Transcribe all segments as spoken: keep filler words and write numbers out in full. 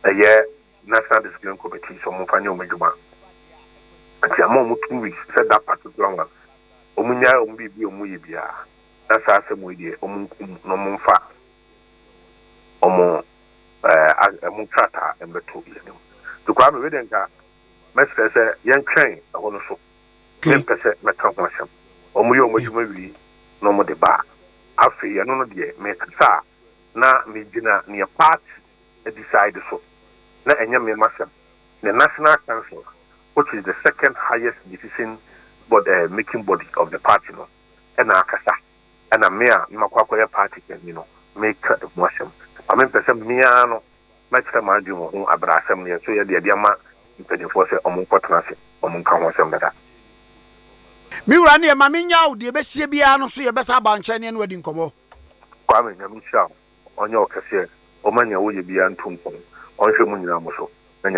ɛyɛ National Discipline Committee so mo fa nye omedwuma ati ama mo two weeks said that particular one omunya ombi bi omu ye bia na sa asem we de omunkum no momfa omo eh emu trata embeto yenim to kwa me we nka mesre se yen twen ho no so ken pese meka ho asem omu ye omedwuma wi no mo de ba afi ye no no de me kasa na me gina ne part decide so na enye me masem the National Council, which is the second highest decision body, uh, making body of the party, no, and akasa, and a mere makwakoya party can you know make the motion. I mean, person miano, match the margin who abra assembly, so yeah, the diama, you force among partners, among council that. Mirani, Maminya, the best Sibiano, so your best abanchan and wedding como. Kwame, Yamisha, on your cashier, Omania, will you be antum, on Shamunamoso.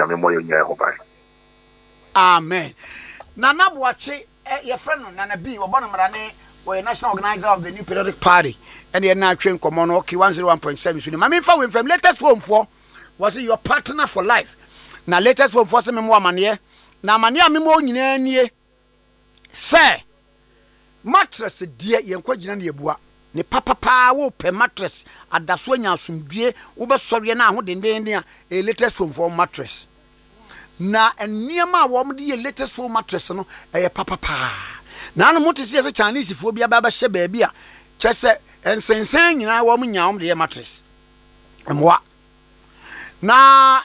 Amen. Nana Boache, your friend Nana B, or Bonamrane, or a national organizer of the New Periodic Party, and you're now trained common okay one zero one point seven. I mean, for him from latest form for was your partner for life. Now, latest form for some more money. Now, mania mimo nye say mattress, dear, young question ye bois. Ne papa pa wo pe mattress adaso nya asomdue wo be sori na ho denden dia a latest foam for mattress na eniema wo mo de latest foam mattress no e papa pa na no mote se se Chinese fo bia ba ba hye ba bia kyese ensensen nyina wo mo nya wo de mattress mwa na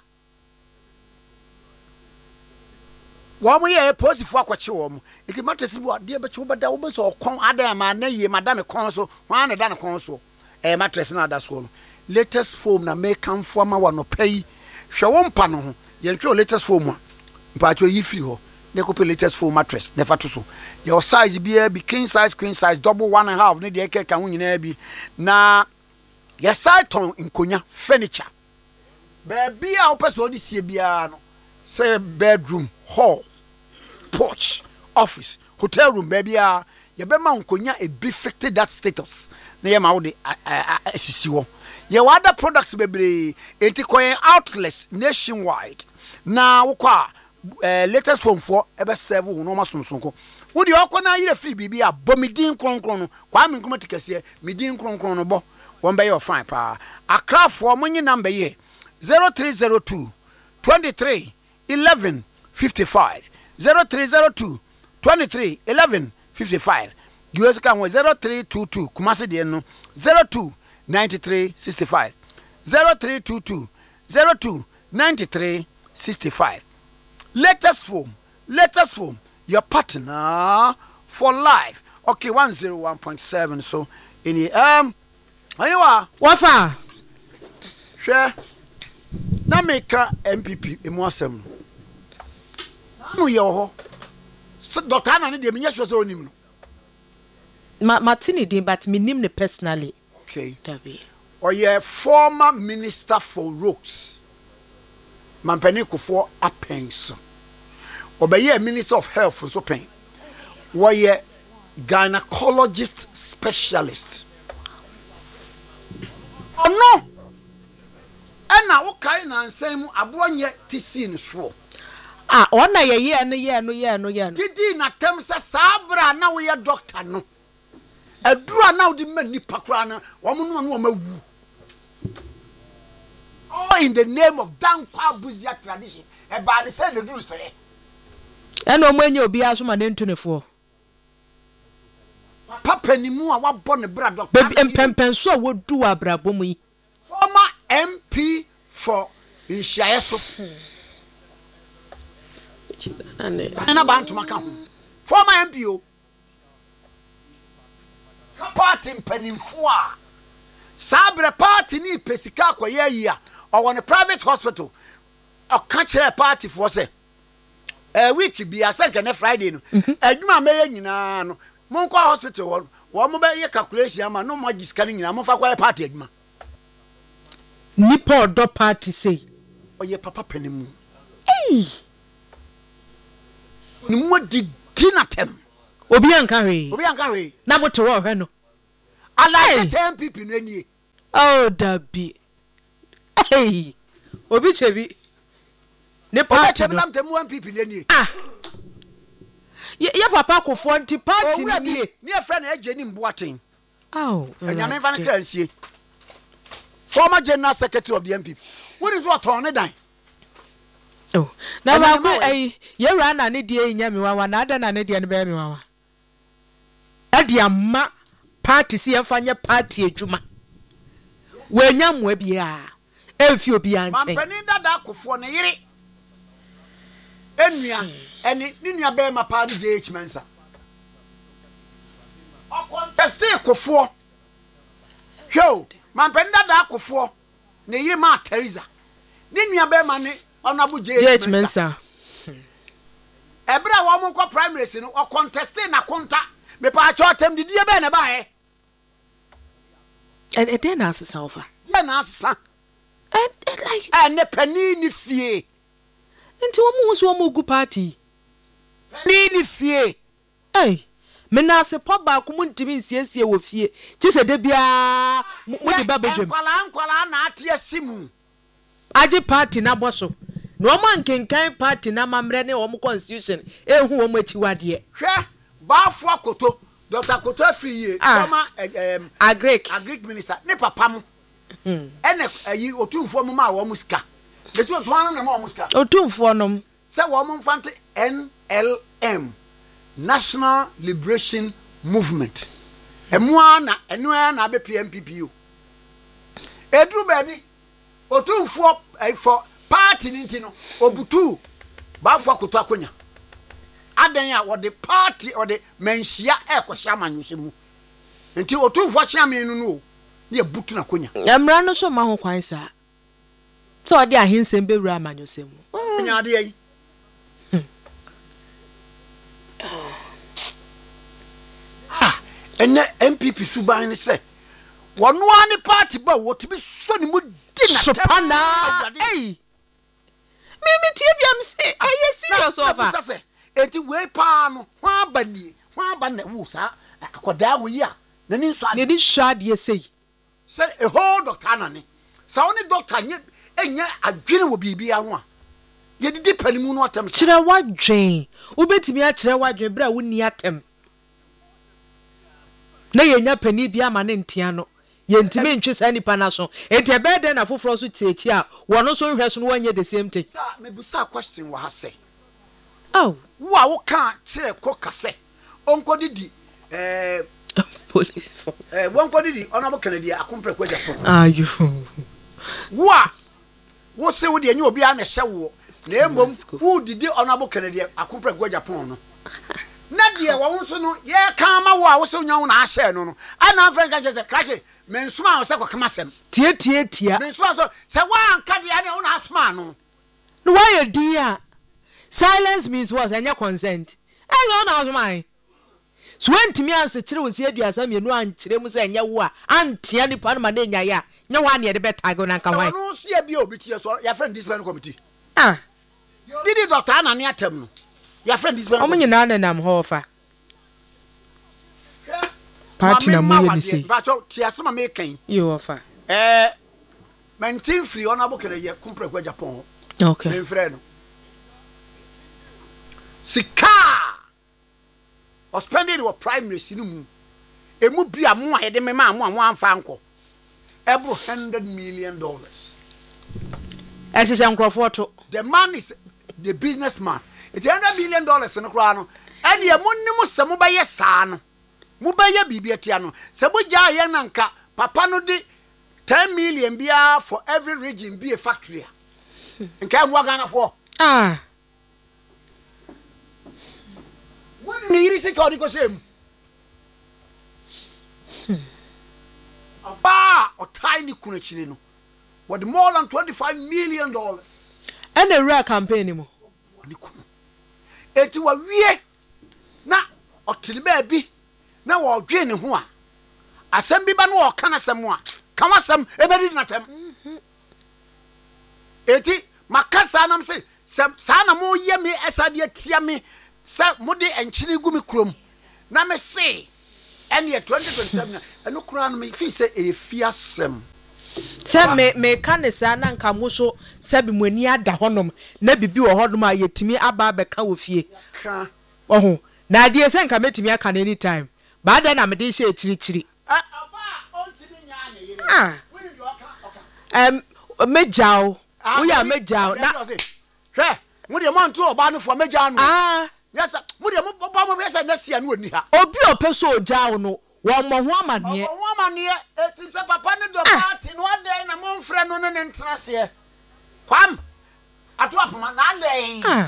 wo mo ye posifu akwache wo mo iti mattress bu ade be che wo beda wo be so kon adam ma na ye madam kon so wan na da na kon so eh mattress na da so no latest foam na make am for ma no pay hwe wo mpa no ho ye ntwe latest foam mpa cho yi free ho ne ko pe latest foam mattress ne fa to so your size bi be king size queen size double one and a half ne de ke ka ho nyina bi na ye side ton nkonya furniture ba bia wo pese odi sie bia no say bedroom, hall, porch, office, hotel room, baby. Ah, you be ma unkonya a befitted that status. Na ye ma wo de asisi wo. Ye other products bebre enti coin outlets nationwide. Na wo kwa latest phone for ebe serve wo no masonsonko. Wo de okona yire free bibi a bomidin kronkron no. Kwa me nkomo tikase midin kronkron no bo. Won be your fine pa. Accra for money number ye zero three zero two twenty-three eleven fifty-five zero three zero two twenty-three eleven fifty-five. U S can zero three two two Kumasi de no zero two ninety-three sixty-five zero three two two zero two ninety-three sixty-five. Latest form, latest form, your partner for life. Okay, one zero one point seven. So in the um anyway, wafa share na meka M P P emu asem no ye ho so doctor na ne de menya hwe so onim no ma Martini din but me nim ne personally. Okay, Dabi or ye former minister for roads Mampani Kufuor Apenso obeye minister of health so pen wo ye gynecologist specialist oh no ena wo kai na nsem abonye tisi ne so ah ona ye ye no ye no ye no ye no didi na tem se sabra na wo ye doctor no adura na wo di mani pakra na wo mo no no mawu all in the name of Dankwa Buzia tradition e ba de say le duru say ena o manya obi aso ma ne ntunefo papa ni mu a wabɔ ne bra doctor baby empempen so a wodu abrabo mu yi former M P for Inshayeso. And about to Macau. Former M P O. Party in Peninfua. Sabre party ni Pesika kwa ye or on a private hospital. Or catch a party for say. A week be a second Friday. A juma may no. Monko hospital. One mobile ye calculation. No more scanning. I'm off a party. Nipo do party say oye papa penimu eh ni mo di dinatem obi anka hwe obi anka hwe na mo to wo hwe no ala ten people no anie oh dabi eh obi chebi ne party no obi chebi nam P P ni ah ye papa kofo anti party ni ni ni e friend e je ni Mboaten oh enyame fa ne kransie former general secretary of the N P P what is what on dan oh na ba ko ai ye wura na ne die nyame wawa na ada na ne die ne be me wawa ade amma party si enfanye party adwuma wanya mo bia emfi obi anchen mampani dada akofo ne yire enua eni ni nua be ma pa no J H Mensa o contest akofo hwo mampani dada akofo ne yire ma Teresa ni nua be ma ne onabu J H Mensa ebra wo mo ko primaries no o contest na konta me pa cho tem didie be na ba he and then asesa ofa ya na asesa and like and ne pani ni fie nti wo mu so mo gu party pani ni fie eh me na se po ba ko mu ntimi nsiesie wo fie ti se de bia mo di ba bedwem kwala kwala na ate asimu age party na boso no man kenkan party na mamre ne wo constitution ehu wo mu achiwade hwe baafo akoto Doctor Koto Free former um agric agric minister ne papa mo hmm ene ayi otumfo mo ma wo musika beso to anu na ma wo musika otumfo nom se wo mo mfante N L M National Liberation Movement emua na enu na be P M P P o edru baby otumfo for party nti no obutu baafo akoto akonya adan ya wo the party or the menhia e ko hia manyosemu nti otumfo hia me nu no ne butu na konya emra no so ma ho kwan sa so ode ahensem bewura manyosemu nya ade yi ah ene M P P suban ne se wono ani party ba wo tibi so ni mu di na supana eh me me tie biam se aye serious over enti we pa no hwa bani hwa ba na wu sa akoda wo yi a na ni nso ne di shade sei say a whole doctor na ne sa oni doctor nye enya adwene wo bibia ho a ye didi panimu no atem sa kire wadwen ubetimi a kire wadwen bra wo ni atem na ye nya pani bia ma ne ntia no ye ntime ntwe sa nipa na so enti e be den na foforo so tietia a wono so hwe so no wanye the same thing me busa question wa ha say oh wa wo kan kire ko kase onko didi eh police eh wonko didi onabo Kennedy akompre kwa Japan ayu wa wo se wo de enye obi a na hye wo na embom wo didi onabo Kennedy akompre kwa Japan no na de wo nso no ye kan ma wo a wo se onya wo na ahye no no ana Africa je se krache mensuma wo se ko kama sem tie tie tie mensuma so se wa anka de ane wo na asuma no no why you dia silence means what anya consent I don't know why so when timi anse kire wo se aduasa mienu ankire mu se anya wo a antia ni pa no ma na nya ya nya wa na ye de betago na nka why no se bia obi tie so ya friend discipline committee ah didi doctor anani atem no ya friend discipline o munyi na nam ho fa party na mu ye ni sei ba cho tie asema me kan you offer eh mentin free onabo kere ye kumpre kwa Japan okay me frɛ no sika o spending your primary sinu emu bia mo a ye de me ma mo a mo amfa anko ebro one hundred million dollars ese se nkrofo to the man is the businessman it's one hundred million dollars no kra no ene emu nim se mo ba ye saa no mo ba ye bibia tia no se bo ja ye nanka papa no di ten million bia for every region be a factory nka mo Ghana for ah ni iri se ka di ko sem aba o tiny kuna chire no with more than twenty-five million dollars and a rare campaign mo ni kunu eti wa wie na otili ba bi na wo dwe ne ho a asem bi ba no o kana sem a kama sem e be di na tem eti makasa nam se sa na mo ye me esade atia me sa mode enchiri gu me krom na me se ene twenty twenty-seven eno kura no me fi se e fiasem se se me me ka ne sa na nka mo so se bi mo ani ada honom na bibi wo hodom a yetimi aba beka wo fie ka oho na de se nka metimi aka na any time ba da na me de hye chiri chiri aba ontimi nya na yire ah wini do oka oka em mejao wo ya mejao na hwe mo de mo nto oba no fo meja no ah yes mo de mo bo mo yes na sia no oni ha obi opeso ojao no wo mo ho amane wo amane etim se papa ne do party no adan na mo mfre no ne ntra se kwam ato apoma na adan ah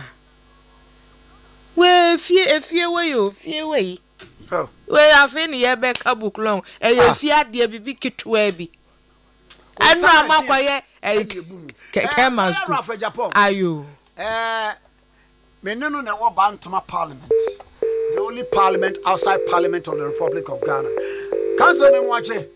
we fie efie we yo fie we oh we afi ni ye be kabuklon e ye fie ade bibi kitwa bi anu amakwaye e keke masku ayo eh menenu na wo bantoma parliament, the only parliament outside parliament of the Republic of Ghana. Council me watch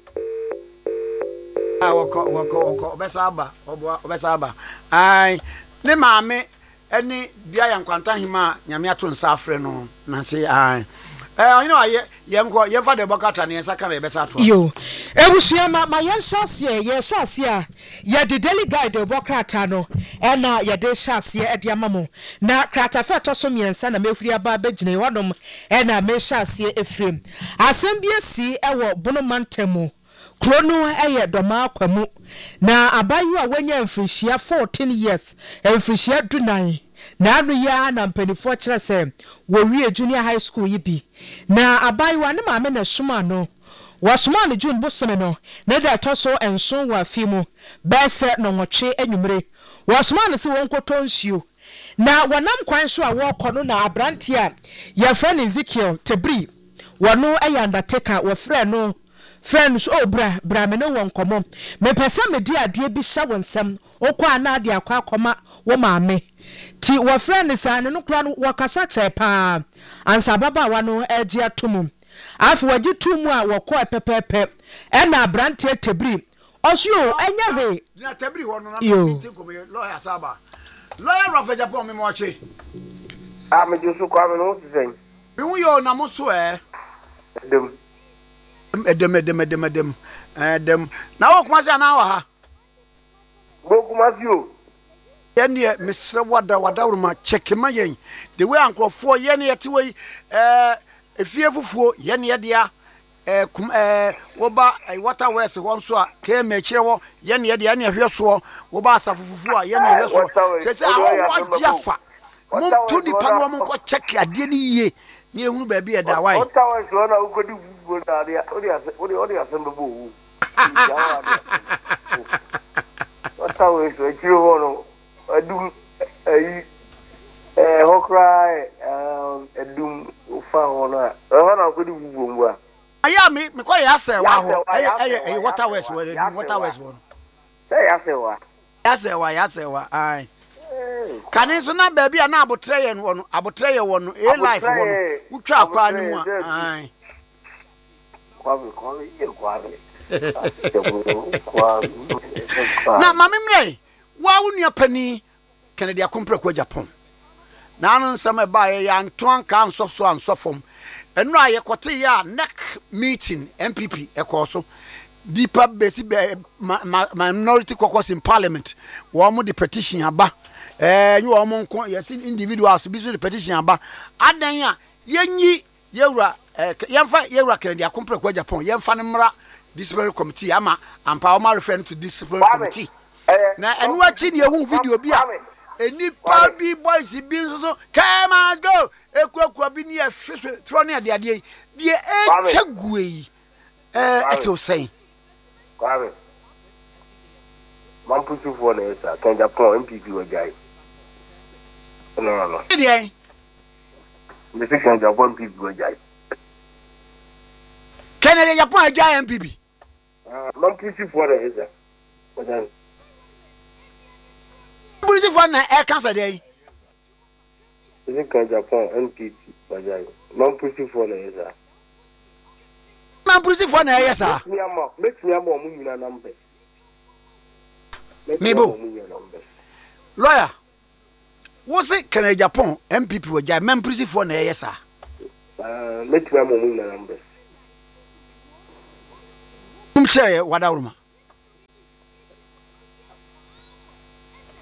ah woko woko woko obesaba obo obesaba ai ne maame eni bia yankwanta hima nyame ato nsa afre no na say ai eh you know ye yemko ye fa de bokata ne nsa kan ebesa to yo ebusua ma ma ye nsasie ye nsasie a ye de daily guide de bokata no e na ye de nsasie e de amamo na krata fa to so miensa na mehuri aba begine hodom e na me nsasie efrem asem bi esi e wo bono mantemu krono eye doma akwamu na abayu a wanya mfrishia fourteen years mfrishia dunan na anu ya na mpenifo kire se wo wie junior high school yibi na abayu ne maame na suma no wasuma ne june bosome no na da toso enso wa fimu bese no nwotwe anwumre wasuma ne se won koto nsuo na wanam kwan so a wo kono na abrante a ya friend Ezekiel Tebri wono aya undertaker wo frɛ no friends oh bra bra me no won komo me pese me di ade bi hya wonsam okwa na ade akwa akoma wo maame ti wo friends an no kra no wo kasa che pa ansa baba wa no agi atom afu wagi tumu a wo ko pepepe e na brante Tebri osio enya he na Tebri wo no na meeting ko lawyer saba lawyer Rafa Japan me mo ache ah me jusu kwa me no tsen bi wu yo na mo so eh dem edem edem edem edem edem na wo kuma se na wa ha bo kuma si o yene mesre wada wada uruma check ma yen the way ankrofo yene yete we eh efie fufuo yene ye dia eh kum eh wo ba water west won so a ke ma kire wo yene ye dia na ehwe so wo ba asafufufu a yene ehwe so se se awo dia fa mum to di pa no mum ko check ade ni yie ni ehunu ba bi e da wai water west no na ukodi fufuo na dia odi odi odi asembo bo water west e kire wo no adu eh eh hokra um edum ufa hono a hono ko di bubu a aya me me ko ya se wa ho eh eh water west we water west one say ya se wa ya se wa ya se wa ai kane so na ba bia na abotre ye no abotre ye wono e life wono utwa akwa ni mu a ai kwa kwa ye kwa na mamimre wa wunua pani Kennedy akompre kwa Japan na anu nsama ba ye ya nton ka nsoso ansofom enu aye kote ya neck meeting M P P ekoso deeper basic minority caucus in parliament wo mo the petition aba eh nyu wo mo nko yes individuals bi so the petition aba adan a yenyi yewura yemfa yewura Kennedy akompre kwa Japan yemfa ne mra disciplinary committee ama ampa o ma refer to disciplinary committee na enu achi ne ehu video bi a eni pa bi boys bi so come on go ekuakua bi ne ahwehwe tro ne ade ade die e twaguei eh eto sei kwabe man putu for na esa kan Japan M P P wajai no no no die me se kan Japan M P P wajai Kennedy Japan wajai M P P man putu for na esa wajai Bulisi for na e cancer dey. Is kan Japan M P P wajai. Man pusi for na esa. Man pusi for na esa. Me ama, me me ama mu nyina nambe. Mebo. Lawyer. Wo se kan Japan M P P wajai man pusi for na esa. Ah, me me ama mu nyina nambe. Um share wada uruma.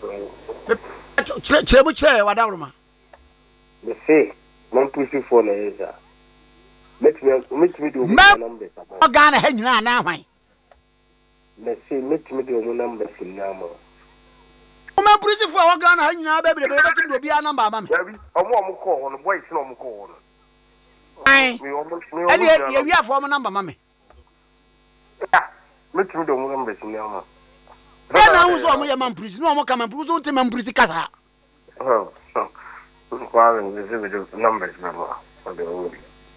kyerɛ mu kyerɛ wadaworoma me say man push for na yesa met me met me do number Ghana ha nyina na hwan me say met me do number sinna ma o man push for Ghana ha nyina ba bere be betim do bia number ama me yabi omo omo call hono boys na omo call hono ai ele ye wi afọ omo number ma me met me do number sinna ma ya na wo so omo ye man push no omo ka man push so te man push kasa oh Qual is the numbers number for the old?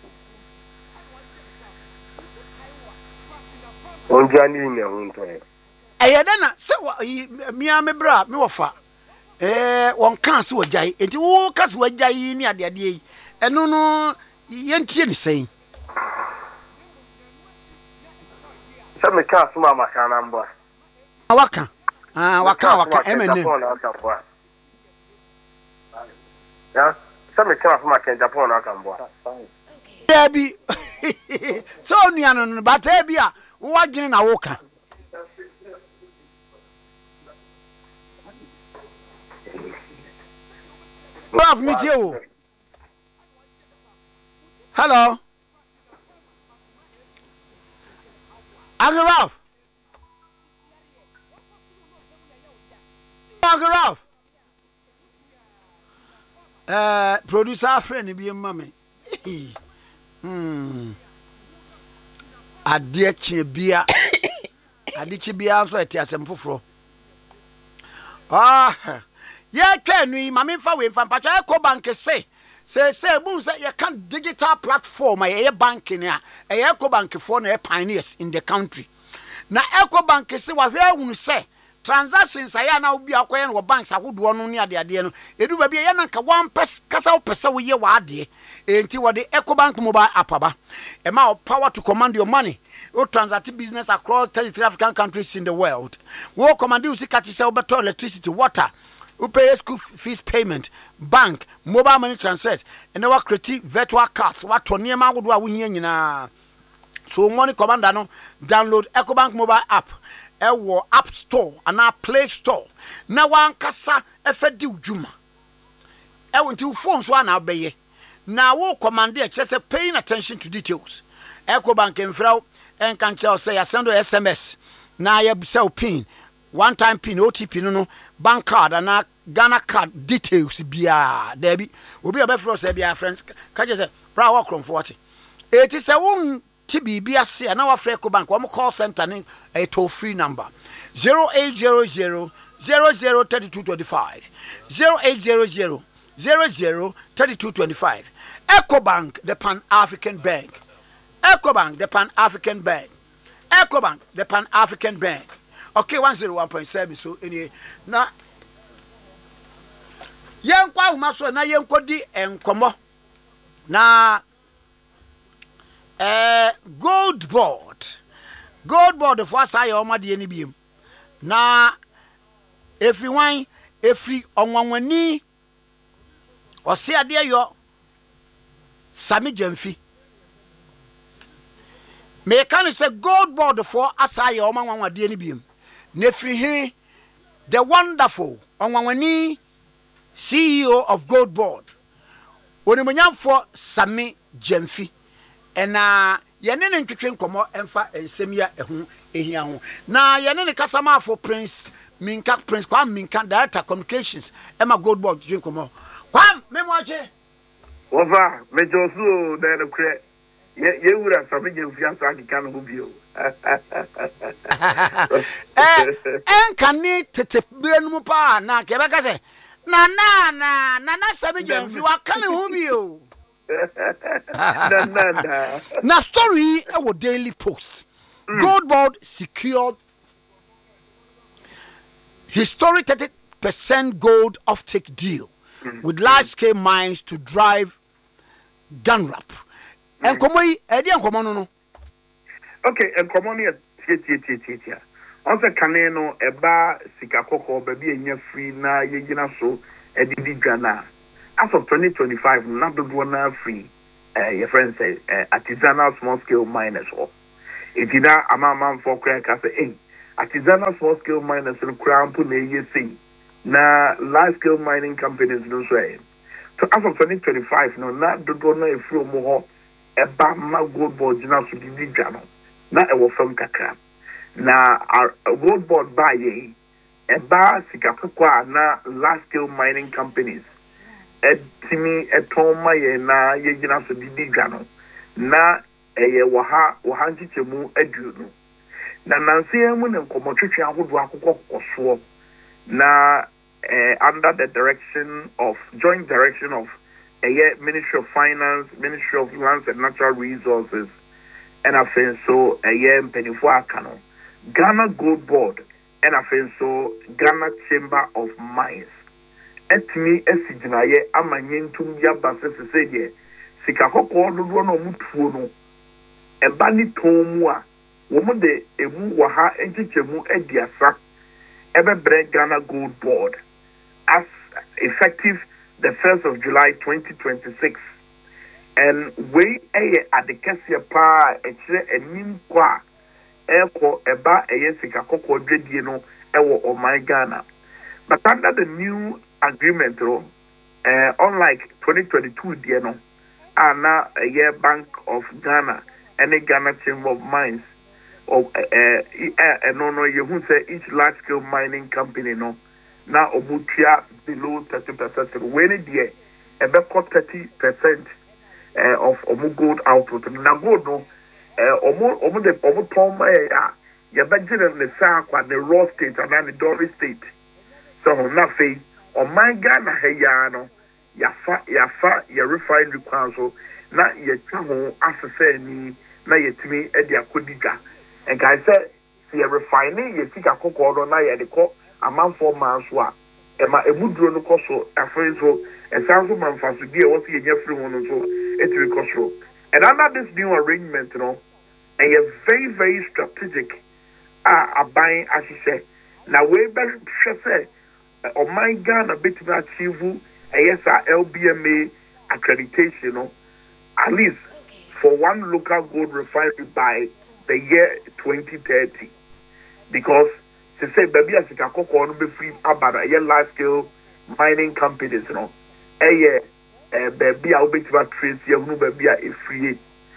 On January, on time. I don't say me, I'm a bra, me wafa. Eh, one can't see what jay, and you walk us what jay near the idea. And no, no, you're saying. Some me can't smell my can number. Waka, ah, waka, waka, Eminem. Yeah, some me come from my Japan. I can buy. Yeah, be so near, but there be a walking in a walker. Love me too. Hello, Uncle Ralph. Uncle Ralph. Uh, producer friend be a mommy. Hmm. Adeɛ kye bia. Ade kye bia so ete asem foforo. Ah. Ye twa nu mame fa we fa pacha Eco Bank say. Say say bu say you can digital platform ye banking a. Eco Bank for na pioneers in the country. Na Eco Bank say wa hwe hunu say transactions aya na obi akoye no banks ahodo no ne ade ade no edu ba bia ya na nka one pes kasa opese wo ye wa ade enti wo de Eco Bank mobile app aba e ma power to command your money o transact business across thirty-three African countries in the world wo command you sikati se obeto electricity water we pay school fees payment bank mobile money transfers and our create virtual cards what to niam agodo a wo hia nyina so money commander no download Eco Bank mobile app ewo app store and our play store na wan kasa efedi udwuma ewo nti phone so na obeye na wo command e chese paying attention to details Eco Bank mfrao en kan che say ya send S M S na ya bisa pin one time pin O T P no no bank card and Ghana card details bia there be obi obefro say bia friends ka je say bra wa krom forty eighty say won Tibi ase na wa Eco Bank wo call center ni a toll free number zero eight zero zero zero zero three two two five zero eight zero zero zero zero three two two five Eco Bank the Pan African Bank Eco Bank the Pan African Bank Eco Bank the Pan African Bank okay one oh one point seven so any na yen kwa huma so na yen kodi enkomo na Uh, gold board gold board for say o ma de ni biem na everyone every onwanwani o se ade yo Sami Jamfi me kan say gold board for asay o ma wanwa de ni biem na free he the wonderful onwanwani C E O of gold board onimonyam for Sami Jamfi ena yene ne ntwetwe nkomo emfa ensem ya ehu ehia ho na yene ne kasama for Prince Minka Prince Kwam Minka Director Communications ema gold board twetwe nkomo Kwam memoache over mejosu na no kre ye ye wura Sami Jamfi aso akika no bio eh en kani tete benum pa na ke beka se na na na na Sami Jamfi wa kan ho bio na na na na story our Daily Post mm. Gold board secured historic thirty percent gold offtake deal mm. with large scale mines to drive Gunrap and komo yi e dey komo no no okay and komo no tie tie tie tie tie on se kane no e ba sika kokko ba bi enya free na yegina so e di di Ghana as of twenty twenty-five, not the one free, uh, your friends say, uh, artisanal small scale miners. Or it is now a man for crack as a artisanal small scale miners in crown to lay you see. na large scale mining companies no so eh so as of twenty twenty-five no na dodo na efiri mo ho eba ma gold board na so di dwa no na e wo fam kakra na gold board ba ye eba sika kokwa na large scale mining companies etimi etoma ye na ye gina so di dwa no na eye wo ha wo ha nchichemu adu no na nanse emu ne nkomotwetwe ahodo akokɔ koso na uh, under the direction of joint direction of a uh, Ministry of Finance, Ministry of Lands and Natural Resources, and I think so a year Penifua Kano, Ghana Gold Board, and I think so Ghana Chamber of Mines. Etimi esiginaye amanyentum ya basese seye sikakoko dodo no mutuo no eba ni tomu a wo mo de emu wa ha enchichemu ediasa ebe Ghana Gold Board as effective the first of July twenty twenty-six. And we a adekese pa e kire enim kwa eko eba eye sikakoko dwedie no ewo oman Ghana. But under the new agreement, uh, unlike twenty twenty-two, dear no, and now a year Bank of Ghana and a Ghana Chamber of Mines, or uh, uh, no, no, you who say each large scale mining company, no, now Obutia below thirty percent. When it dear, about thirty percent of Omu gold output. Now, gold, no, Omu, Omu, the Omu Tom, ya budget and the Sakwa, the raw state, and then the Dory state. So, nothing. O my Ghana heyano yafa yafa ya refinery council na ye twa ho asese ni na yetimi e dia kodiga and guy say ye refinery ye sika kokoro na ye de ko amanfo manso a e ma emuduro no koso afre so e sanso manfaso bi e wo se ye nyafri ho no so etiri koso. And under this new arrangement no and ye very very strategic ah aban asise na we be hwese o my Ghana bit to achieve a yes L B M A accreditation, no, at least for one local gold refinery by the year twenty thirty. Because to say baby as a cocoa be free about a year large scale mining companies, you know, a year baby I'll be to trace you no baby a free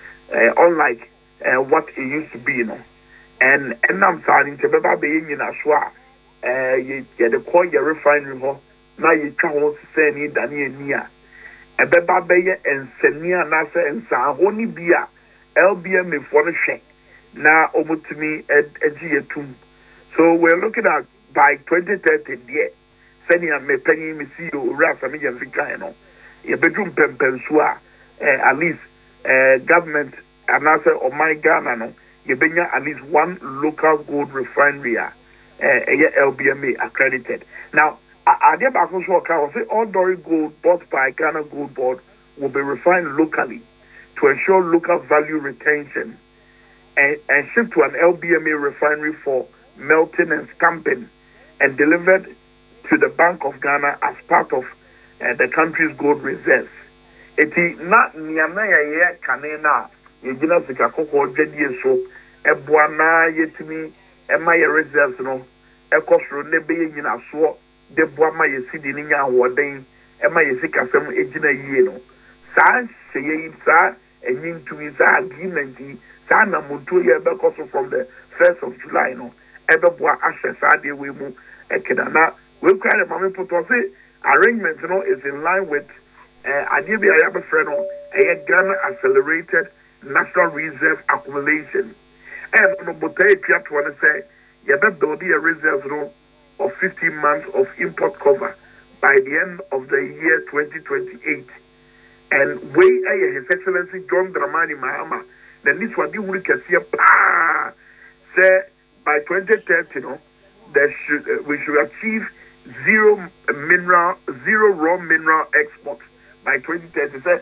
unlike uh, what it used to be, you know. And and I'm starting to be in a swap. Uh, you get the call your refinery ho now you try to say ni dani nia e be ba be ye ensenia na se ensa ho ni bia L B M A for the share na omutumi eji etum. So we're looking at by twenty thirty there senior me penny me see you ras am je fika no ye bedroom pempenso a at least uh, government and I say oh my Ghana no ye benya at least one local gold refinery a Uh, L B M A accredited. Now, I did back also say all Dory gold bought by Ghana Gold Board will be refined locally to ensure local value retention and, and shipped to an L B M A refinery for melting and stamping and delivered to the Bank of Ghana as part of uh, the country's gold reserves. It is not Niamaya Kanena, Yajina Sikako, Jadi so, Ebuana Yetimi. Ema ye reserves no ekosro ne be ye nyina so de boa ma ye sidi ni nya hoden ema ye sika sam ejina yie no sa seye sa enyintumi sa agreement sa na moto ye be koso from the first of July no ebe boa ahye sa de we mu ekeda na we kwa le mame poto say arrangement no is in line with uh, ade bi ya be frɛ no eye Ghana Accelerated Natural Reserve Accumulation. And no botay piat wanna say you better build a reserve room of fifteen months of import cover by the end of the year twenty twenty-eight. And way His Excellency John Dramani Mahama, then this one you will can see pa say by twenty thirty, no, that should uh, we should achieve zero mineral, zero raw mineral export by twenty thirty. Say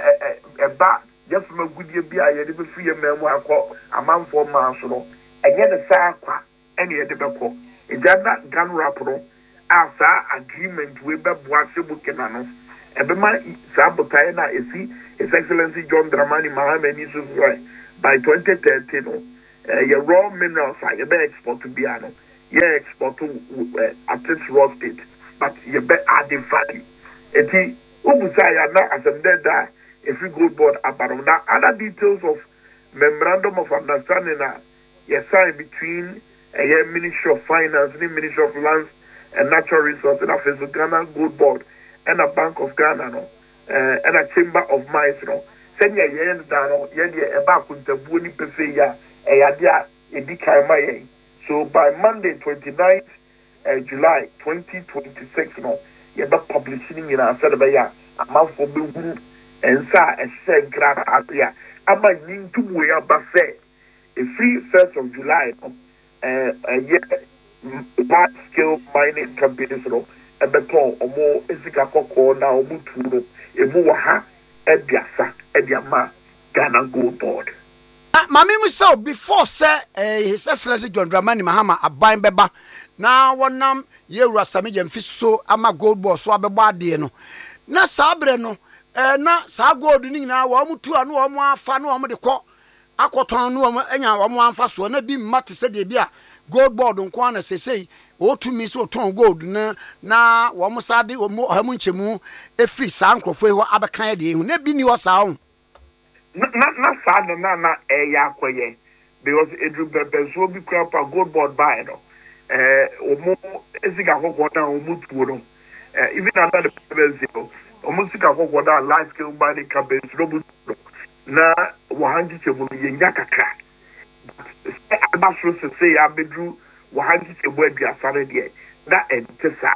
a a bat. Just from a good year, be I had free a memoir called a man for Marshall, and yet a Sakwa, any other bako. Is that not gun rapper? After agreement with the Boachibu Canano, and the man Sabotana is he, His Excellency John Dramani Mahama is right by twenty thirteen. Your raw minerals are your export to Biano, your export to at this raw state. but you bet adding value. Eti ubusaya na as a dead if you gold board about now other details of memorandum of understanding that you sign between a Ministry of Finance, the Ministry of Lands and Natural Resources, and a Ghana Gold Board, and a Bank of Ghana, no, uh, and a Chamber of Mines, no. Send your yen down, yen a back with the boni pefe a yadia, a big. So by Monday, twenty-ninth uh, July twenty twenty-six, no, you're not publishing in our Saturday, a month for Bill and Sa and Shen Grab Apia. I'm a ning to way up, but say, a free first of July, no. Uh, uh, yeah, large scale mining companies, no, and the call or more Isika Koko now, Mutu, a Muaha, Ediasa, Ediama, Ghana Gold Board. Mammy, so before, sir, His Excellency John Dramani Mahama, a buying beba. Now, one num, ye Rasami and Fiso, ama gold boss, swabba bardiano. Na Sabreno, eh, na Sago, Nina, Wamutu, and one fan, one with the court. Aquaton, no, and one fast one, be Matty said, Bia, gold board on corner, say, say, oh, to me so ton gold, na, na, Wamusadi or more Hamunchemu, a free sound for Abakandi, who never been your sound. Not not sad na na eh yakwaye because Edru Bebe so be crap a gold board buy no eh omo esika kokko na omo tuo no eh even under the Bebe omo sika kokko na large scale mining companies no na wahanji chemu ye nya kakra aba so se ya bedru wahanji chemu aduasare de na entesa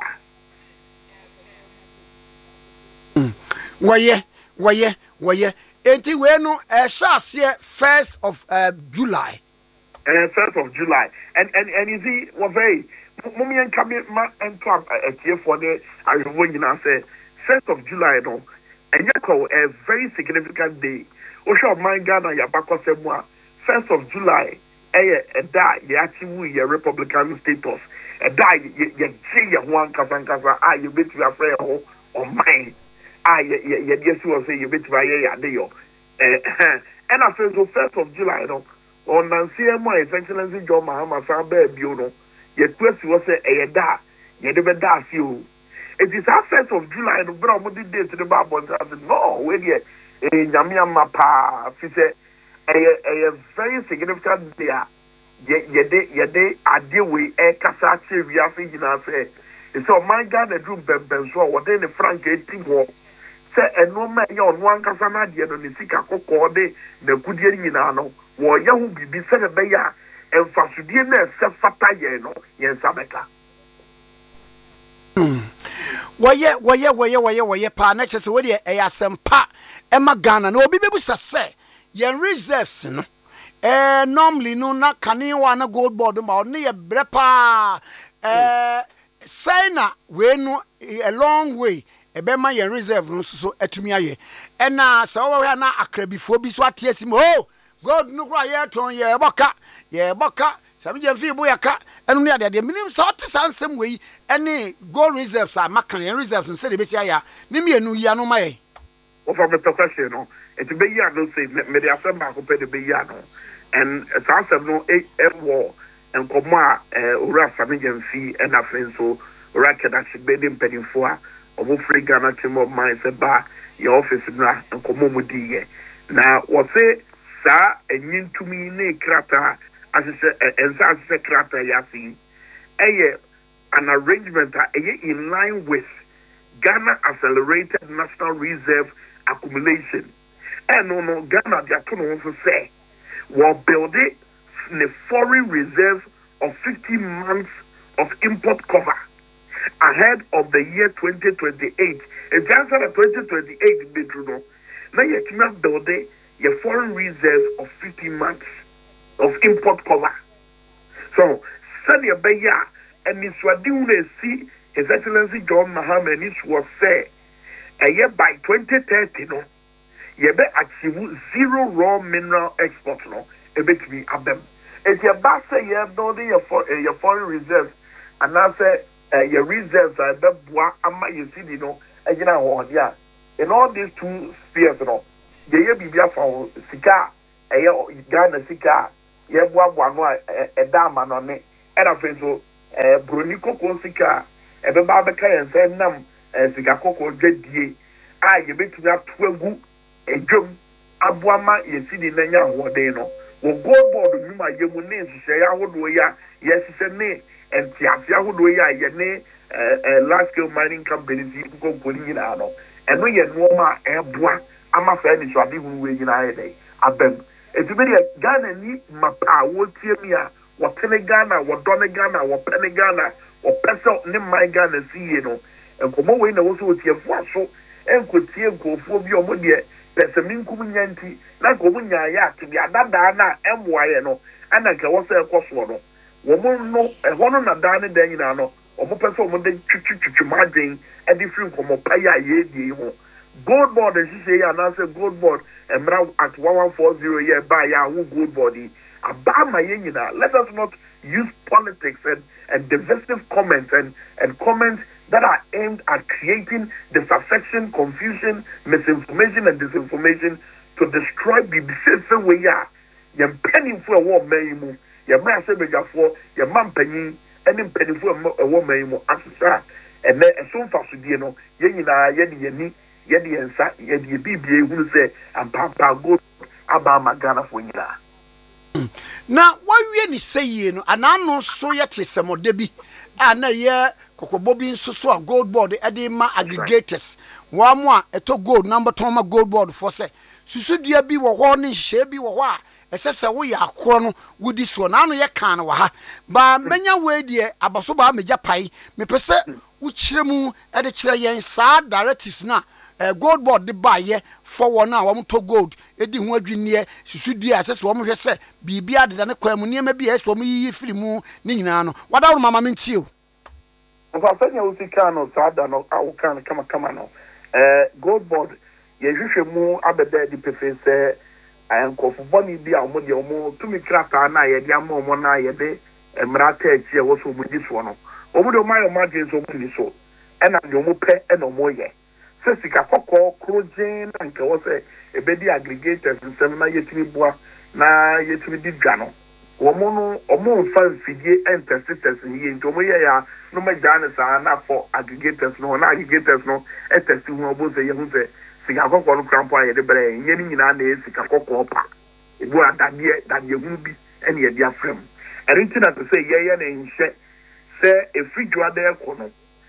mm waye waye waye Enti we no uh, shas here first of uh, July. Uh, first of July. And and and you see what very mummy and come ma and club a year for the I when you say first of July no and you call a very significant day. Osho my Ghana ya bako semwa first of July eh a da ya achieve your Republican status. A da ye ye ye one kasan kasa ah you bet you afraid of on mine. Ah, yeah, yeah, yeah, yes, you will say you bet by a day. And I feel so first of July, no, on Nancy and my Excellency John Mahama Sambe Buno, yet twist was a da, yet never does you. It is our first of July, no, but what did they to the Bible? I said, no, wait yet, a Yamia Mapa, she said, a very significant day, yet, yet, yet, they are deal with a Casachi, we are thinking, I say, it's all my God, the room, Benzo, what then the Frank eighteen war. Say a no man yon one casana diano nisika code the good yenano, war yahu be said a beya and fasudiana self fatayeno, yen sabeka. Waye, waye, waye, waye, waye, pa, next way, a asem pa, Emma Ghana, no be able to say, yen reserves, no. Eh, normally, no, not can you want a gold board about near brepa, eh, Sina, we no a long way. Ebema ye reserve no so atumi aye ena sa wo we na akrabifo bi so atiasim oh god no kra ye ton ye boka ye boka sam je fi bo yaka enu ne ade de minim so tesansem we ene gold reserves are makan ye reserves no se de besi aya ne mienu ya no maye o for me question no it be ya no say me de afem ba ko pe de be ya no and sansem no e war and komo a ora sam je fi and afen so ora kada shi be dem pedinfo a omo free Ghana Chamber of Mines ba your office na nkomo mu di ye na wo se sa enyintumi ne krata asese ensa asese krata ya fi eye an arrangement a eye in line with Ghana Accelerated National Reserve Accumulation and no no Ghana dia to no so say we build it the foreign reserve of fifty months of import cover ahead of the year twenty twenty-eight. In terms of twenty twenty-eight, Bedruno, now you cannot build your foreign reserves of fifty months of import cover. So, send your beya and Miss Wadune see His Excellency John Mahama and it was say a year by twenty thirty, no, you be achieve zero raw mineral exports, no, a bit me abem. If your boss say you have no your foreign reserves, and I say, Uh, your reserves are the bois ama you see you know again yeah in all these two spheres you know the year be for sika eh Ghana sika ye boa boa no e dama no ne and I feel so eh broni koko sika ebe ba be kan say nam sika kokko dwadie a ye betumi ato agu edwom aboama yesi di nanya hoden no wo gold board nyuma ye mu ne nhye ya hodo ya yesise ne entiafia hodo ya ye ne large scale mining companies yi ko ko nyina no eno ye no ma eboa ama fa ni so ade hu we nyina ye dai abem etubedi Ghana ni mapa wo tie mi a wo tene Ghana wo do ne Ghana wo pene Ghana wo peso ne my Ghana siye no enkomo we na wo so tie fo aso enkotie nkofo bi omo de pese minkum nyanti na ko munya ya to bi adada na emwaye no ana ka wo se ekoso no wo mo no eho no na da ne da nyina no omo pese omo de twitwitwi madwen e di free nkomo pa ya ye die ho gold board is say ya na say gold board emra at eleven forty year by ya who gold body abama ye nyina. Let us not use politics and and divisive comments and and comments that are aimed at creating disaffection, confusion, misinformation, and disinformation to destroy the decision we are. You're penning for a war, Mayimu. You're massive for your man penny, and then penny for a war, Mayimu, Africa. And then as soon as you know, Yenina, Yedi, Yeni, Yedi, and Sa, Yedi, B B A, who say, and Papa go about Magana for Yina. Now, what we say, you know, and I know so yet is some of Debbie, and a year. Kokobobi nso so a gold board e ma aggregators wa mo a eto gold number to ma gold board for say susudua bi wo ho ne hye bi wo ho a esese wo ya akoro no wudi so na no ye kan no wa ha ba menya we die abaso ba meja pai me pese wo kiremu e de kire yen sa directives na uh, gold board de ba ye for one a wo to gold e di ho adwinne susudua esese wo mo hwe se bibia de ne kwamu ne ma bi e so mo yi firi mu ne nyina no wada wo mama mentio. Mfafanya usikano saada no awukana kama kama no eh gold board ye hwehwe mu abeda di pefese ankofu boni bi a omo de omo tumi krata na ye de ama omo na ye de emrata echi e wo so mu di so no omo de omo ayo margin so mu ni so e na de omo pe e na omo ye se sika kokko krojen na nke wo se ebedi aggregators nsem na yetimi boa na yetimi di dwa no omo no omo mfa mfidie entesites ye nti omo ye ya no me jana sa na for aggregators no na aggregators no etesti hu obo se ye hu se sika kokko no krampo aye de bere ye ni nyina na sika kokko pa ebu adade dade hu bi ene ye dia frem erinti na to say ye ye na nhye se efridwa de ko no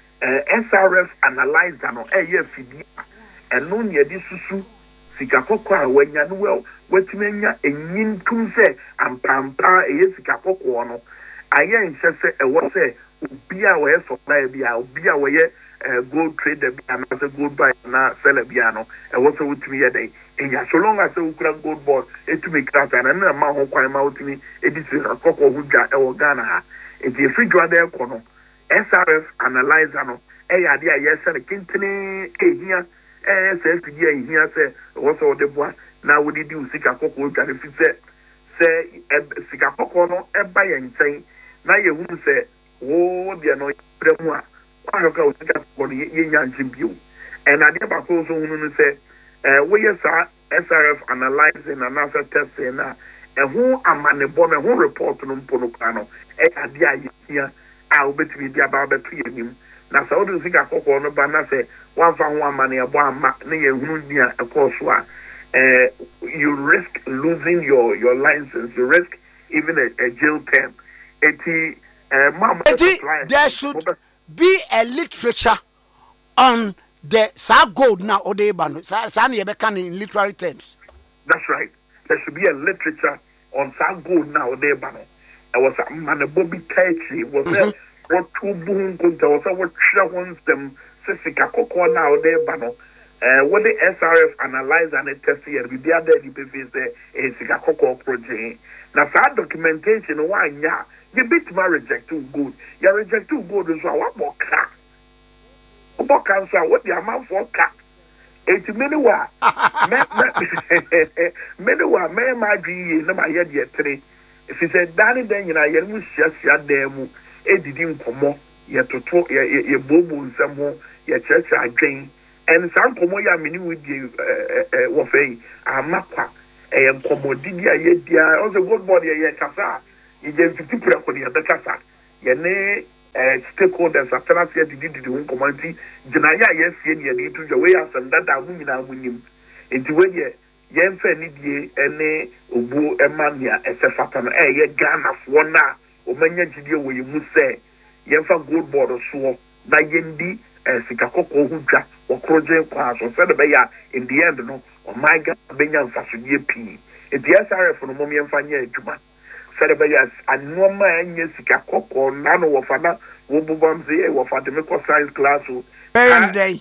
S R F analyzer no e ye fidie eno ne di susu sika kokko a wanya no wel watimenya enyin tum se ampampa e ye sika kokko no aye nhye se e wo se obia we supply bia obia we gold trader bia na se gold buy na seller bia no e wo se wutimi ye dey enya so long as we kura gold board etumi krata na na ma ho kwan ma wutimi edisi akoko hudwa e wo Ghana ha e di free dwa dey ko no S R F analyzer no e ya dia ye se kintini ehia eh se fidi ehia se wo se wo de boa na wo di di usika akoko hudwa ne fi se se sika akoko no e ba ye nten na ye hu se wo dia no premu a kwa ka o tika ko ye nya njibio and ade ba ko so hunu no se eh wo ye sa S R F analyzing and answer testing na e hu amanebo me hu report no mpo no kwa no e ade a ye a obetimi dia ba ba to ye nim na sa wo do sika kokko no ba na se wan fa hu amane ebo ama na ye hunu dia e ko so a eh you risk losing your your license, you risk even a, a jail term. Eti Uh, Mom, there should be a literature on the sa gold now or the ban. Sani in literary terms. That's right. There should be a literature on sa gold now or the ban. There was a man a Bobby Taichi was there. What two boom kunta was a what ones them Sissika Coco now the ban. Uh, what the S R F analyze and test here with the other D P V is a Sika Coco project. Now, that documentation, why, yeah. You bit my reject too good. You reject too good as well. What more cat? What cancer? What the amount for cat? Eighty many wa. Many wa. May my G. No, my head yet three. If he said, Danny, then you know, you must just your demo. It didn't come on. You to talk your bobo some more. Your church again. And some come on, you mean with you, Waffy. I'm not. I am commodity. I also good body. I am you just fifty people for the other casa. You know, stakeholders atena se didi didi ho komanti gina ya yes ye ne ne to we asem dada mu nyina mu nim enti we ye yen fa ni die ene obu emania esefata no eh ye Ghana fo na o manya gidie wo yi mu se yen fa gold board so na yendi sika kokko ho dwa wo kroje kwa so se de be ya in the end no o my God benya mfasodie pi enti S R F no mom yen fa nya adwuma se de be ya anoma anya sika kokko na no wo fa na wo bubam se e wo fa de me ko science class o every day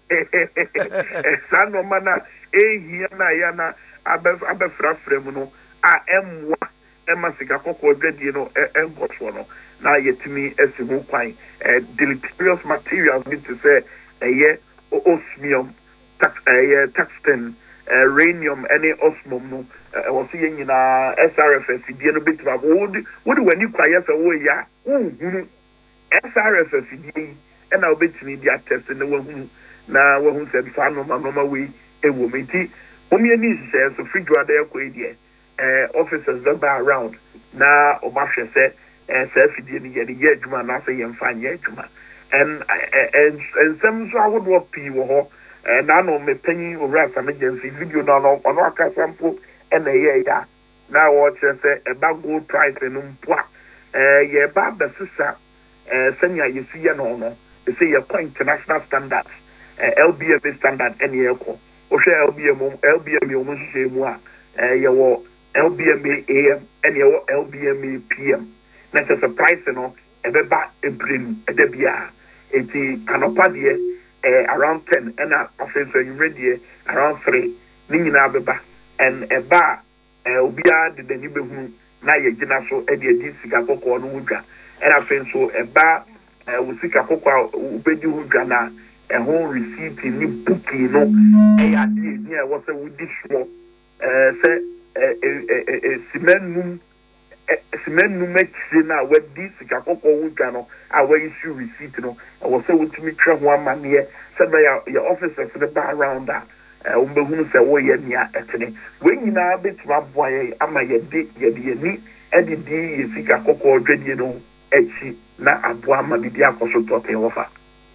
sa no mana ehia na ya na abef abefrafre mu no a emwa ema sika kokko dwadie no engoso no na yetimi esimu kwan deleterious materials need to say eye osmium tax eye tungsten uranium any osmium no wo se nyina S R F die no betima would would when kwaye fe wo ya uhunu S R F die e na obetimi dia test na wahunu na wahun se fa no ma no ma we ewo meti omi ani se so fridge ada ekọ edie eh officers that are around na obahwe se eh safety ni ye ye adwuma na se ye mfa nye adwuma and and some so would what pi wo ho eh na no me panyin owura emergency video na no ono aka sample and ye ya na watch say e ba gold price no mpoa eh ye ba besisa eh senya ye si ye no no e say ye international standards eh L B M A standard and ye ko o hwe L B M L B M o mo hwe mu a eh ye wo L B M A A M and ye wo L B M A P M na se surprise no e be ba e brim e de bia eti anopa de eh around ten and after so you ready around three ni nyina beba and e ba eh obia de de ni behu na ye gina so e de di sika kokko no wudwa and after so e ba eh wo sika kokko obedi wudwa na e ho receipt ni booking no e ya di ni e wo se wudi so eh se eh eh simenum simenum mechse na wadi sika kokko wudwa no a we issue receipt no e wo se wutumi twa ho amane se na your officers the bar around that um behunu se wo ye nia etene we nyina betima boye ama ye de ye de ni e de di ye sika kokko dwadie no echi na aboa ma bidi akoso tote wofa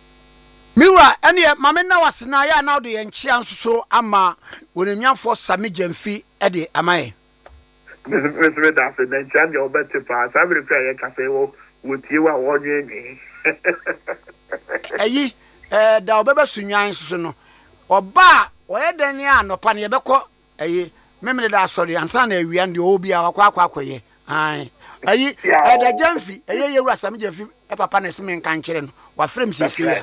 miwa ene mame na wasena ya na de ye nchia nsoso ama wonemiafo same jamfi e de amaye Mister Dafe na nchia de obete pa sabe fe ye kafe wo wotie wa wonwe nwi eyi eh da obeba sunyan nsoso no oba oye dani anopa ne yebekọ eyi memele da asori ansa na awia ndi obi a wakwa akwa akoye ai eyi e da jamfi eyi yewura same jamfi e papa na sime nka nkire no wa frame sisi ya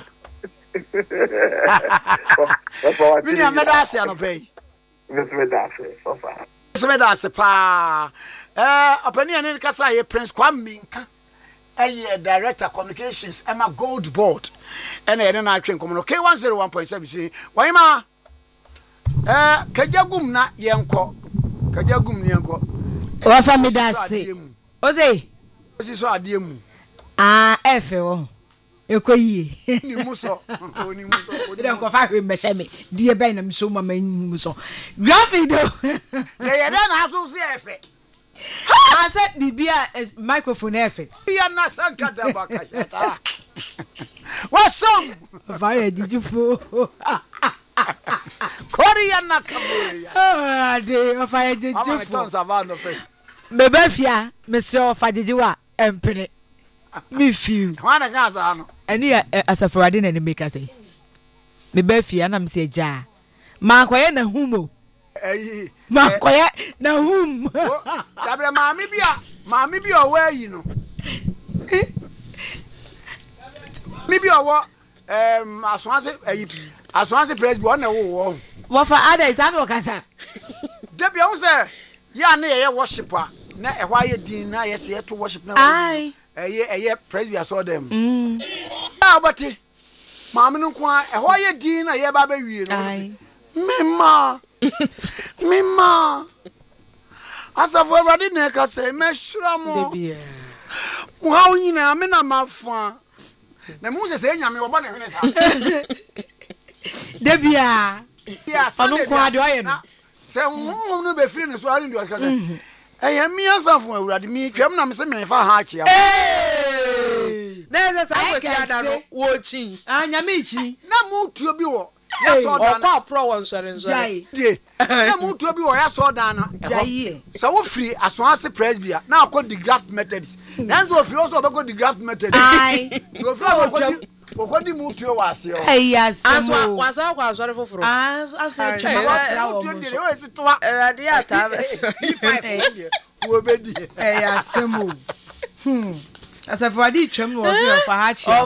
mini ameda ase anopa yi Mister Dafe ofa Mister Dafe pa eh opani ene kasa ye Prince Kwame Nka eye director communications Emma Gold Board ene ene na atwen komo no K one oh one point seven wayima eh kajagum na yenko kajagum ni yenko wa famidase oze osi so ade mu ah efe wo ekoyi ni muso oni muso oni ko fa hwe meheme die ben na mso mama muso grafido ye ye na aso si efe I said bibia microphone efe ya na sanka da bakashata what's some fire did you fo Korea na kaboya ah de fire did you fo bebe fia monsieur fajejiwa empene me feel wana gaza no eni asafurade na ni make say bebe fia na mse ja ma koye na humo eyi makoye na hum dabre maami bia maami bia owa yi no mi bia owo em asonse eyi asonse presby on na wo wo wo fa ada is an okasa de bia wo se ya na ye worship a na e hwa ye din na ye se to worship na ai eye eye presby aso dem mm ah bati maami no ko a e hwa ye din na ye ba ba wie no mema mema asafo awade na ka se mehwra mo debia mo ha onyina me na mafa na mo se se nyame wo ba na hwene sa debia ya anu ko ade oye no se mo no be free ne so ari ndi o ka se eya mi asafo awade mi twam na me se me fa ha achia eh na say say say ada no wo chi ah nyame chi na mu tuo bi wo ya so dan o pro won sore nsore die na mu tuo bi wo ya so dan no jai so wo free asonase presbya na akọ the graft methods na so free also be go the graft method ai go free go okodi mu tuo wa ase o eh asemo aswa kwasa kwa sore foforo ah afse chama tra wo tuo de o si toa ade ata wo be di eh asemo hmm asafo adi twam no so fa ha chi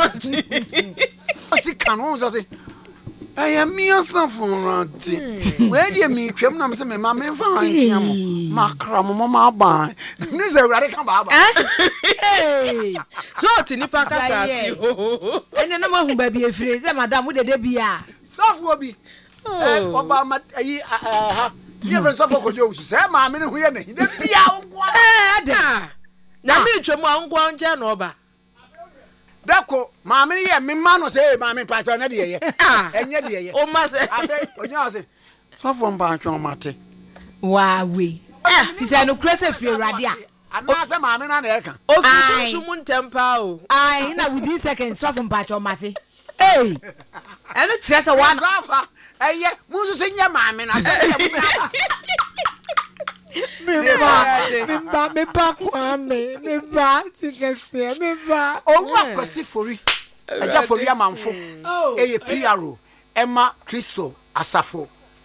o si kanu so se eh mi asafo ranti we di mi twam na me se me ma me fa han chi am makra mo ma ba ni se wrade kan ba ba eh so ti nipa kasa si o ene na ma hu ba bi efire se madam wo dede bia sofo bi eh oba ma yi ha ni friend sofo ko jo se ma me ni hu ye ne de bia wo eh ada na me twam angwa nje na oba dako maame ye me ma no say maame patro na de ye enye de ye o ma se abe onya se sofo mba atwa mate wa we ti se no krese fi urade a ana se maame na na e kan o fi su mu ntempa o ai na within seconds sofo mba atwa mate eh eno kire se one gafa eye musu se nya maame na se me ba me ba kwa me me ba ti kese me ba owu akosi fori aja fori amanfo eye P R O Emma Kristo Asafo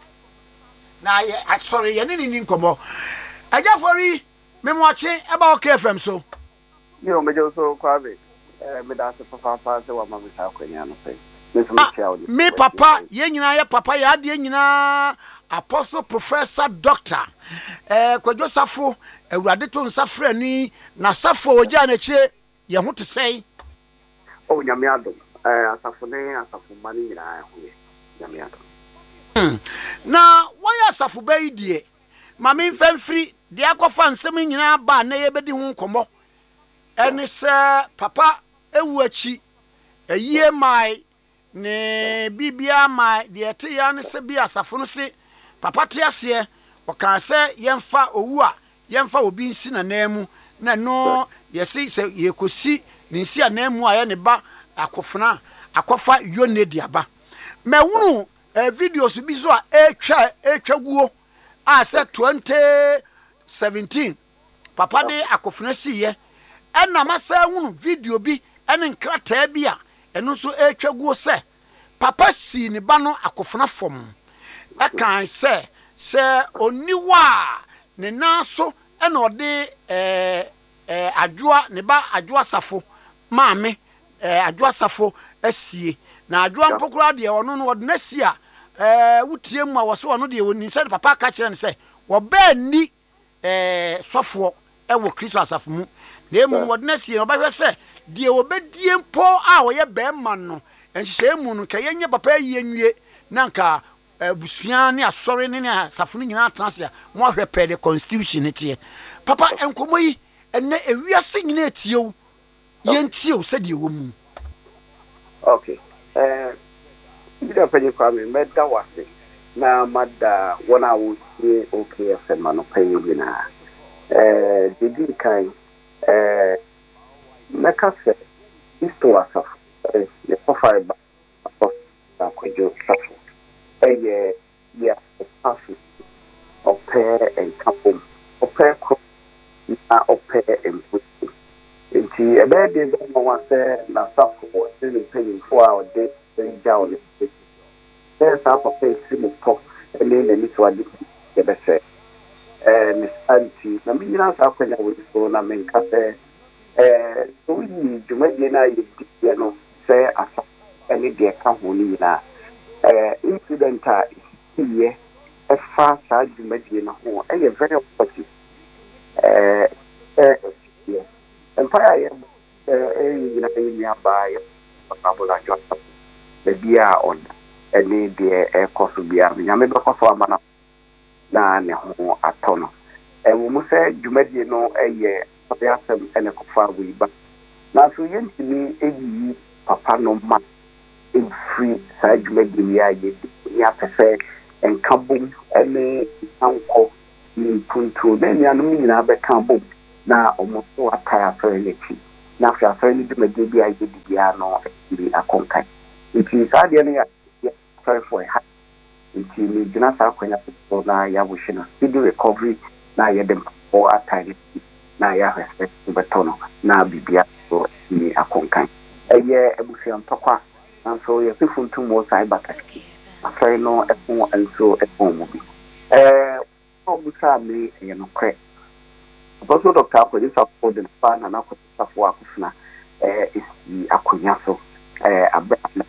na ye sorry ye ni ni nkomo aja fori me mo ache e ba o K F M so yo me jo so kwabe eh me da se papa pa se wa ma me sa kwanya no pe me so me chia o me papa ye nyina ye papa ya de nyina Apostle Professor Doctor eh Kwadwo Safo awurade to nsafra ni na Safo oja na che ye ho te sei o nyame ado eh Asafo ne Asafo mani nyina ho ye nyame ado hmm na waya Safo bai die ma me mfamfiri de akofa nsem nyina ba na ye bedi ho nkomo ene se papa ewu achi eyie mai ne bibia mai de ete ya ne se bi Asafo no se papa te ase o kan se yemfa owu a yemfa obi nsi na namu na no yesi se yekosi ni nsi anamu aye ne ba akofuna akofa yonedi aba mewunu eh, videos bi so a etwa etwaguo a se twenty seventeen papa de akofuna siye enna masa wunu video bi ene nkrata bi a eno so etwaguo se papa si ne ba no akofuna fom akan se se oniwa ne naso ena ode eh eh adwoa ne ba adwoa Safo maame eh adwoa Safo asie na adwoa mpokura de ono no ode nasia eh wutie mu a wo so ono de woni se papa ka kire ne se wo ba ni eh sofo e wo Kristo Asafo mu na emu ode nasie no ba hwe se de wo bedie mpo a wo ye be ma no enhye mu no ka yenye papa yi enwie na nka busua ne asore ne Asafo nyina transia mo hwe pe the constitution tie papa enkomo yi enne ewiase nyina etiew yentiew se de wo mu okay eh ida penye kwa me meda wase na mada wona wo sie okay F M no penye bi na eh didi kai eh nakase isto Asafo eh ne profile ba ba Kwadwo Safo eh yeah Asafo ope and couple ope na ope and put nti ebe de do mo wa se na Safo se le penny for our day then down it there's a papa si mo pop ele le ni so ade e be se eh miss anti na mi na sa kwanya wo so na men ka se eh so yi jumadi na yi di no se asa ele de ka ho ni na eh incident a iye e fa sa jumadi na ho e ye very positive eh eh empire eh eh na ni aba ya papa jo the bia on any de e koso bia nyame be koso amana na ne ho atono e wo mu se dwumadi no eye obi asem ene kofa wi ba na so yentimi eyi papa no ma in free sa dwumadi wi aye ya pese enkabum ene anko ni puntu na nyanu nyina be kambum na omo so ataya so elechi na afei asɔre no dwumadie bi a yɛdi biara no ɛtumi akɔnkan nti saa deɛ no yɛ sorry for a nti megyina saa akwanya so na yɛawohwe no speedy recovery na yɛde mpɔ atare na yɛahwɛ sɛ wobɛtɔ no na biribia so ɛtumi akɔnkan ɛyɛ abusuantɔkwa nanso yɛsɛ funtum wɔ saa bakaki asɔre no ɛko nso ɛko mu bi ɛɛ ɔbusa me ɛyɛ nokorɛ Professor Doctor Akwedi Safo de fa na na Akwedi Safo akofuna eh esi akonya so eh abra